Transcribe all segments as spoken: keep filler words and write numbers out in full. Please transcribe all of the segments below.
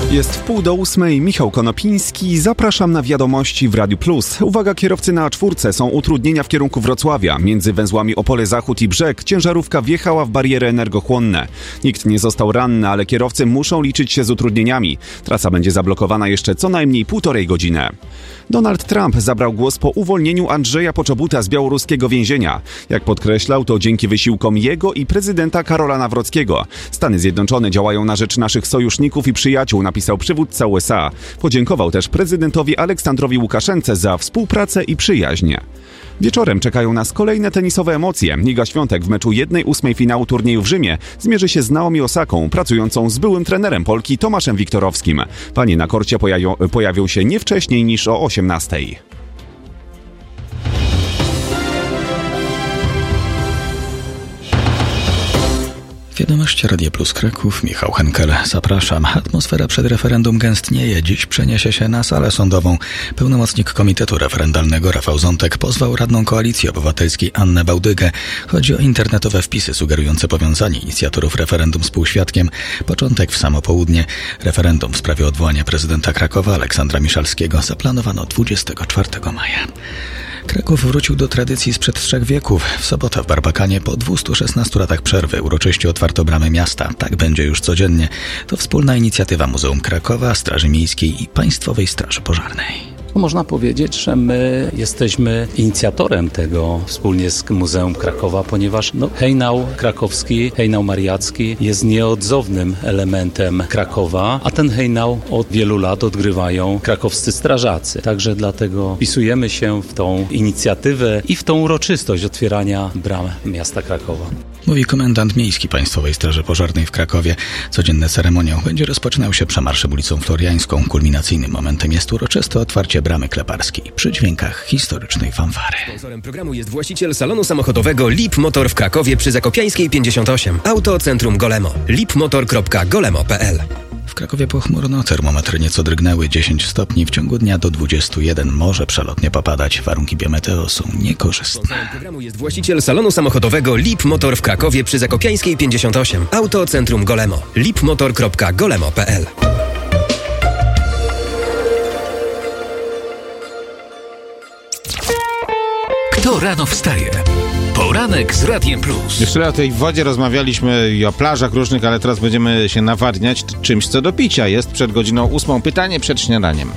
Jest w pół do ósmej, Michał Konopiński, zapraszam na wiadomości w Radiu Plus. Uwaga, kierowcy na A cztery, są utrudnienia w kierunku Wrocławia. Między węzłami Opole Zachód i Brzeg ciężarówka wjechała w bariery energochłonne. Nikt nie został ranny, ale kierowcy muszą liczyć się z utrudnieniami. Trasa będzie zablokowana jeszcze co najmniej półtorej godziny. Donald Trump zabrał głos po uwolnieniu Andrzeja Poczobuta z białoruskiego więzienia. Jak podkreślał, to dzięki wysiłkom jego i prezydenta Karola Nawrockiego. Stany Zjednoczone działają na rzecz naszych sojuszników i przyjaciół, napisał przywódca U S A. Podziękował też prezydentowi Aleksandrowi Łukaszence za współpracę i przyjaźń. Wieczorem czekają nas kolejne tenisowe emocje. Iga Świątek w meczu jednej ósmej finału turnieju w Rzymie zmierzy się z Naomi Osaką, pracującą z byłym trenerem Polki Tomaszem Wiktorowskim. Panie na korcie pojawią, pojawią się nie wcześniej niż o osiemnastej. Wiadomości Radia Plus Kraków, Michał Henkel. Zapraszam. Atmosfera przed referendum gęstnieje. Dziś przeniesie się na salę sądową. Pełnomocnik Komitetu Referendalnego Rafał Zątek pozwał radną Koalicji Obywatelskiej Annę Bałdygę. Chodzi o internetowe wpisy sugerujące powiązanie inicjatorów referendum z półświadkiem. Początek w samo południe. Referendum w sprawie odwołania prezydenta Krakowa Aleksandra Miszalskiego zaplanowano dwudziestego czwartego maja. Kraków wrócił do tradycji sprzed trzech wieków. W sobotę w Barbakanie po dwustu szesnastu latach przerwy uroczyście otwarto bramy miasta. Tak będzie już codziennie. To wspólna inicjatywa Muzeum Krakowa, Straży Miejskiej i Państwowej Straży Pożarnej. Można powiedzieć, że my jesteśmy inicjatorem tego wspólnie z Muzeum Krakowa, ponieważ no, hejnał krakowski, hejnał mariacki jest nieodzownym elementem Krakowa, a ten hejnał od wielu lat odgrywają krakowscy strażacy. Także dlatego wpisujemy się w tą inicjatywę i w tą uroczystość otwierania bram miasta Krakowa. Mówi komendant miejski Państwowej Straży Pożarnej w Krakowie. Codzienny ceremoniał będzie rozpoczynał się przemarszem ulicą Floriańską. Kulminacyjnym momentem jest uroczyste otwarcie bramy kleparskiej przy dźwiękach historycznej fanfary. Sponsorem programu jest właściciel salonu samochodowego Lip Motor w Krakowie przy Zakopiańskiej pięćdziesiąt osiem. Auto Centrum Golemo. lipmotor kropka golemo kropka p l. W Krakowie pochmurno, termometry nieco drgnęły, dziesięć stopni, w ciągu dnia do dwudziestu jeden może przelotnie popadać. Warunki biometeo są niekorzystne. Sponsorem programu jest właściciel salonu samochodowego Lip Motor w Krakowie przy Zakopiańskiej pięćdziesiąt osiem. Auto Centrum Golemo. lipmotor kropka golemo kropka p l. Kto rano wstaje? Poranek z Radiem Plus. Jeszcze o tej wodzie rozmawialiśmy i o plażach różnych, ale teraz będziemy się nawadniać czymś, co do picia jest przed godziną ósmą. Pytanie przed śniadaniem.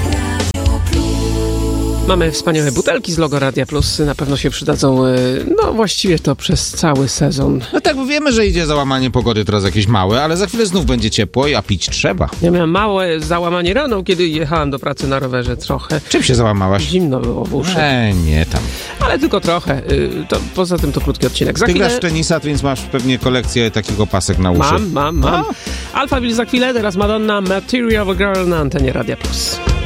Mamy wspaniałe butelki z logo Radia Plus, na pewno się przydadzą, no właściwie to przez cały sezon. No tak, bo wiemy, że idzie załamanie pogody teraz jakieś małe, ale za chwilę znów będzie ciepło, a pić trzeba. Ja miałem małe załamanie rano, kiedy jechałem do pracy na rowerze trochę. Czym się załamałaś? Zimno było w uszy. E, nie tam. Ale tylko trochę. To, poza tym to krótki odcinek. Za Ty chwilę... grasz w tenisa, więc masz pewnie kolekcję takich opasek na uszy. Mam, mam, mam. Alphaville za chwilę, teraz Madonna, Material Girl na antenie Radia Plus.